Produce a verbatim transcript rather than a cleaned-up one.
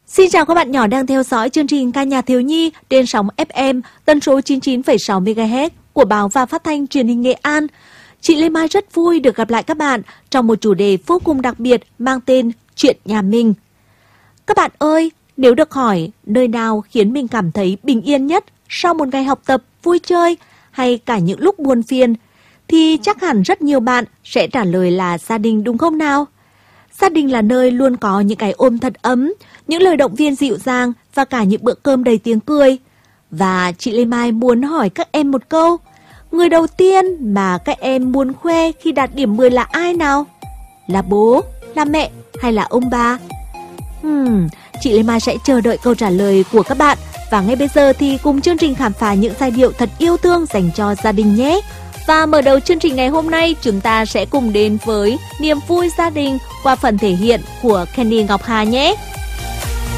Xin chào các bạn nhỏ đang theo dõi chương trình ca nhạc thiếu nhi trên sóng ép em tần số chín mươi chín phẩy sáu mê ga héc của báo và phát thanh truyền hình Nghệ An. Chị Lê Mai rất vui được gặp lại các bạn trong một chủ đề vô cùng đặc biệt mang tên Chuyện Nhà Mình. Các bạn ơi, nếu được hỏi nơi nào khiến mình cảm thấy bình yên nhất sau một ngày học tập, vui chơi hay cả những lúc buồn phiền, thì chắc hẳn rất nhiều bạn sẽ trả lời là gia đình đúng không nào? Gia đình là nơi luôn có những cái ôm thật ấm, những lời động viên dịu dàng và cả những bữa cơm đầy tiếng cười. Và chị Lê Mai muốn hỏi các em một câu. Người đầu tiên mà các em muốn khoe khi đạt điểm mười là ai nào? Là bố, là mẹ hay là ông bà? Hmm, chị Lê Mai sẽ chờ đợi câu trả lời của các bạn. Và ngay bây giờ thì cùng chương trình khám phá những giai điệu thật yêu thương dành cho gia đình nhé. Và mở đầu chương trình ngày hôm nay, chúng ta sẽ cùng đến với Niềm Vui Gia Đình qua phần thể hiện của Kenny Ngọc Hà nhé.